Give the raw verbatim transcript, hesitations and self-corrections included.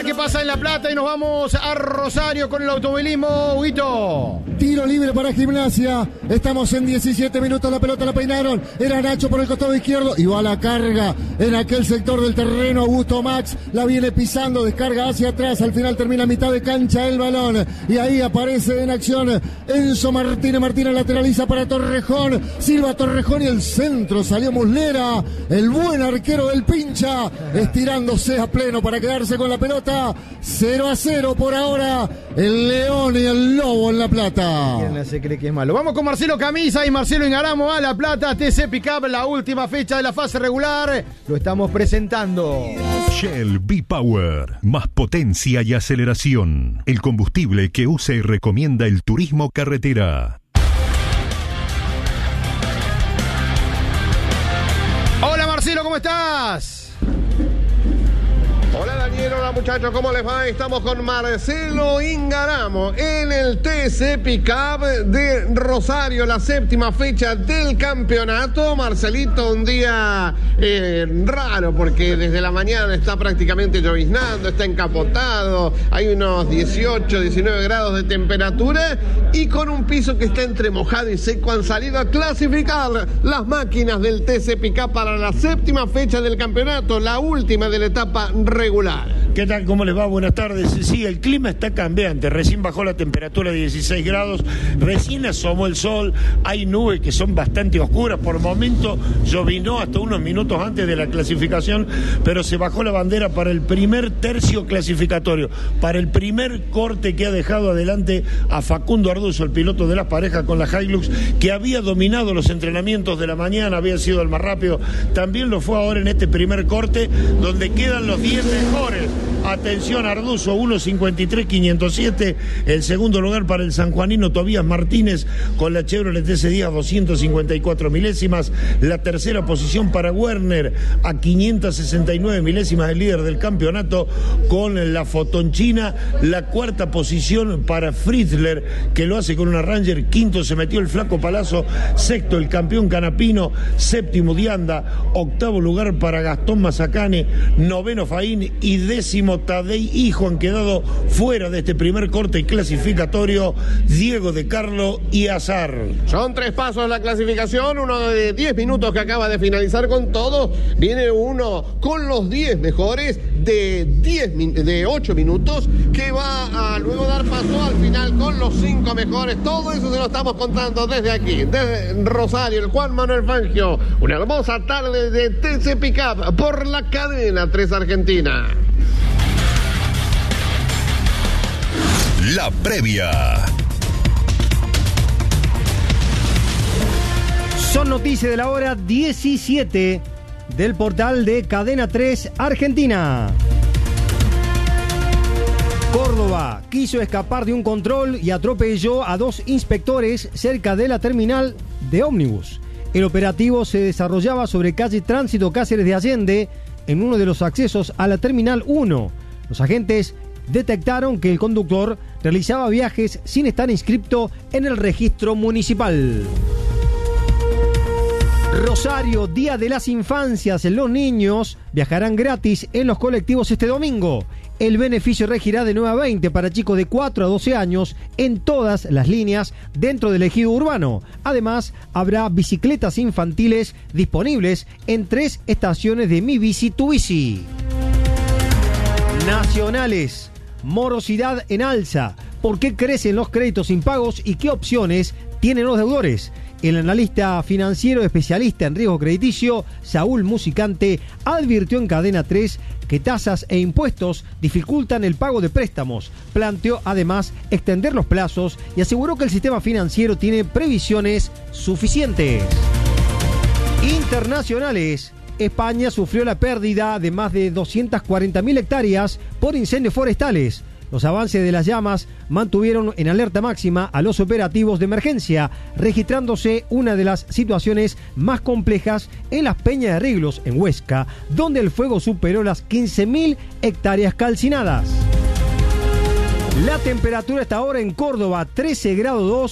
¿Qué pasa en La Plata? Y nos vamos a Rosario con el automovilismo. Huguito. Tiro libre para Gimnasia. Estamos en diecisiete minutos. La pelota la peinaron. Era Nacho por el costado izquierdo. Y va a la carga en aquel sector del terreno. Augusto Max la viene pisando. Descarga hacia atrás. Al final termina a mitad de cancha el balón. Y ahí aparece en acción Enzo Martínez. Martínez lateraliza para Torrejón. Silva Torrejón y el centro. Salió Muslera. El buen arquero del Pincha. Estirándose a pleno para quedarse con la pelota. cero a cero por ahora. El León y el Lobo en La Plata. ¿Quién se cree que es malo? Vamos con Marcelo Camisa y Marcelo Ingaramo a La Plata. T C Pickup, la última fecha de la fase regular. Lo estamos presentando. Shell V-Power. Más potencia y aceleración. El combustible que usa y recomienda el turismo carretera. Hola Marcelo, ¿cómo estás? Hola Daniel, hola muchachos, ¿cómo les va? Estamos con Marcelo Ingaramo en el T C Pickup de Rosario, la séptima fecha del campeonato. Marcelito, un día eh, raro porque desde la mañana está prácticamente lloviznando, está encapotado, hay unos dieciocho, diecinueve grados de temperatura y con un piso que está entre mojado y seco han salido a clasificar las máquinas del T C Pickup para la séptima fecha del campeonato, la última de la etapa regular. ¿Qué tal? ¿Cómo les va? Buenas tardes. Sí, el clima está cambiante. Recién bajó la temperatura a dieciséis grados. Recién asomó el sol. Hay nubes que son bastante oscuras. Por momento llovinó hasta unos minutos antes de la clasificación, pero se bajó la bandera para el primer tercio clasificatorio, para el primer corte que ha dejado adelante a Facundo Arduzo, el piloto de las parejas con la Hilux, que había dominado los entrenamientos de la mañana, había sido el más rápido. También lo fue ahora en este primer corte, donde quedan los diez mejores. Atención, Arduzo, uno cincuenta y tres quinientos siete. El segundo lugar para el sanjuanino Tobías Martínez con la Chevrolet T C Díaz, doscientos cincuenta y cuatro milésimas. La tercera posición para Werner a quinientos sesenta y nueve milésimas, el líder del campeonato con la Fotonchina. La cuarta posición para Fritzler, que lo hace con una Ranger. Quinto se metió el Flaco Palazzo. Sexto el campeón Canapino. Séptimo Dianda. Octavo lugar para Gastón Mazacane. Noveno Faín y décimo Tadei Hijo han quedado fuera de este primer corte clasificatorio Diego de Carlo y Azar. Son tres pasos la clasificación, uno de diez minutos que acaba de finalizar con todo, viene uno con los diez mejores de diez de ocho minutos que va a luego dar paso al final con los cinco mejores. Todo eso se lo estamos contando desde aquí, desde Rosario, el Juan Manuel Fangio. Una hermosa tarde de T C Pickup por la cadena tres Argentina. La previa. Son noticias de la hora diecisiete del portal de Cadena tres Argentina. Córdoba quiso escapar de un control y atropelló a dos inspectores cerca de la terminal de ómnibus. El operativo se desarrollaba sobre calle Tránsito Cáceres de Allende, en uno de los accesos a la terminal uno. Los agentes detectaron que el conductor realizaba viajes sin estar inscripto en el registro municipal. Rosario, Día de las Infancias. Los niños viajarán gratis en los colectivos este domingo. El beneficio regirá de nueve a veinte para chicos de cuatro a doce años en todas las líneas dentro del ejido urbano. Además, habrá bicicletas infantiles disponibles en tres estaciones de Mi Bici Tu Bici. Nacionales. Morosidad en alza. ¿Por qué crecen los créditos impagos y qué opciones tienen los deudores? El analista financiero especialista en riesgo crediticio, Saúl Musicante, advirtió en Cadena tres que tasas e impuestos dificultan el pago de préstamos. Planteó además extender los plazos y aseguró que el sistema financiero tiene previsiones suficientes. Internacionales. España sufrió la pérdida de más de doscientas cuarenta mil hectáreas por incendios forestales. Los avances de las llamas mantuvieron en alerta máxima a los operativos de emergencia, registrándose una de las situaciones más complejas en las Peñas de Riglos, en Huesca, donde el fuego superó las quince mil hectáreas calcinadas. La temperatura está ahora en Córdoba, trece grados dos.